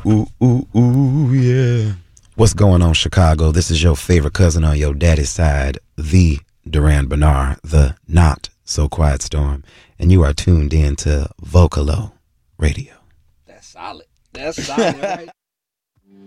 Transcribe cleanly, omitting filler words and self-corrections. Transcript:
Yeah. What's going on, Chicago? This is your favorite cousin on your daddy's side, the Duran Bernard, the not so quiet storm, and you are tuned in to Vocalo Radio. That's solid. That's solid, right?